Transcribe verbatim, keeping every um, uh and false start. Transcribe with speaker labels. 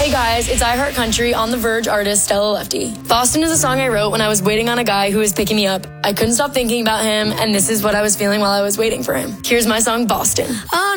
Speaker 1: Hey guys, it's I Heart Country on The Verge artist Stella Lefty. Boston is a song I wrote when I was waiting on a guy who was picking me up. I couldn't stop thinking about him, and this is what I was feeling while I was waiting for him. Here's my song, Boston.
Speaker 2: Oh,